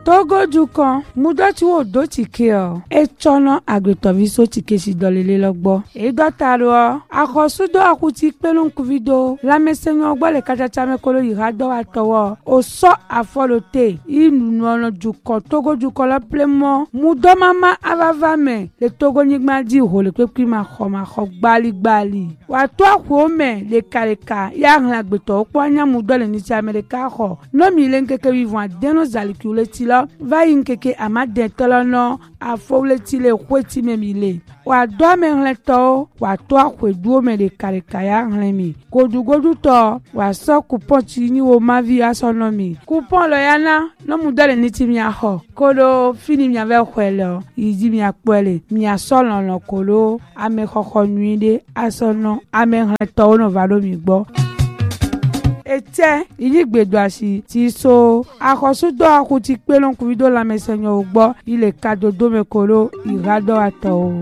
Togo dukan mudoti wo do tike o e chono agbetoviso tike si dolele logbo e dotaro akosudo akuti pelon kuvido la mesenyo gbo le kachacha me kolo irado atowo o so afolote inu ono dukan Togo dukan lo plemo mudo mama avava me le Togo nigma di ho le pepi ma kho gbali wa to akwo me le kaleka ya ran agbeto opo anya mudo le ni ti America ho no mi le nkeke vivant deno zalikule ti lo va yinkeke amade tolono afowle ti le kweti me mi le wa do me nleto wa to akweduo me le kaleka ya ran mi godugodu to wa so coupon ti ni wo ma vi asono mi coupon lo yana no mudo le ni ti mi ho kolo fini mi ave kwelo iji mi apole mi asolon lo kolo ame koko nuide asono ame nleto no va lo mi gbo ete iligbedo asi ti so akosudo akuti pelon kuvido la mesenyo ogbo ile kadodo mekolo irado ato.